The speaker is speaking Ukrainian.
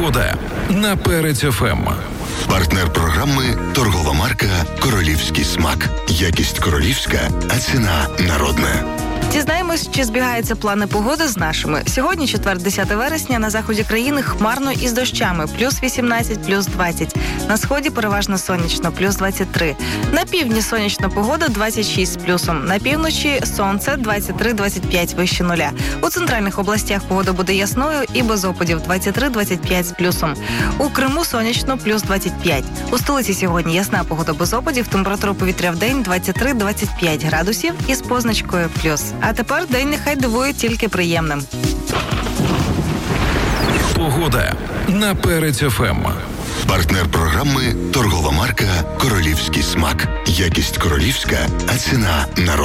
Погода на Перець ФМ. Партнер програми – торгова марка «Королівський смак». Якість королівська, а ціна народна. Дізнаємось, чи збігаються плани погоди з нашими. Сьогодні, четвер, 10 вересня, на заході країни хмарно із дощами, плюс 18, плюс 20. На сході переважно сонячно, плюс 23. На півдні сонячна погода, 26 з плюсом. На півночі сонце, 23-25 вище нуля. У центральних областях погода буде ясною і без опадів, 23-25 з плюсом. У Криму сонячно, плюс 25. У столиці сьогодні ясна погода без опадів, температура повітря в день 23-25 градусів із позначкою плюс. А тепер день нехай дивує тільки приємним. Погода на Перець ФМ. Партнер програми – торгова марка «Королівський смак». Якість королівська, а ціна народна.